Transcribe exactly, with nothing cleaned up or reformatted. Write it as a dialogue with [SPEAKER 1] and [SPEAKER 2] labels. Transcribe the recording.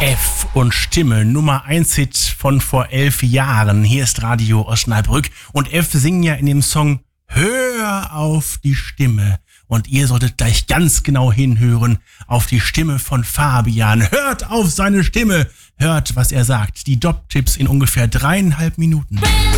[SPEAKER 1] F und Stimme, Nummer eins Hit von vor elf Jahren. Hier ist Radio Osnabrück und F singen ja in dem Song Hör auf die Stimme. Und ihr solltet gleich ganz genau hinhören auf die Stimme von Fabian. Hört auf seine Stimme, hört, was er sagt. Die Jobtipps in ungefähr dreieinhalb Minuten.